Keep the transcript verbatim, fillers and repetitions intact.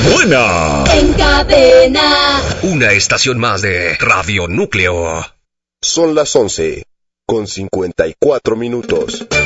buena. En Cadena. Una estación más de Radio Núcleo. Son las once, con cincuenta y cuatro minutos.